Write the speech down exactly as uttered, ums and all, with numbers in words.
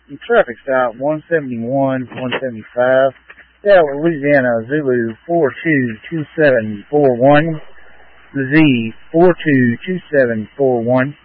Traffic stop one seventy-one, one seventy-five. Delaware, Louisiana, Zulu four two two seven four one. Z four two two seven four one.